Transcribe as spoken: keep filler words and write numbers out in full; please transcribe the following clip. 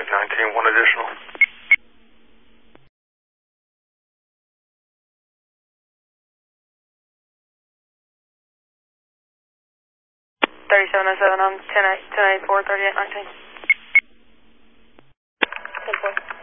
nineteen, one additional. thirty-seven oh seven on ten eight, ten eight four, thirty-eight nineteen. ten four.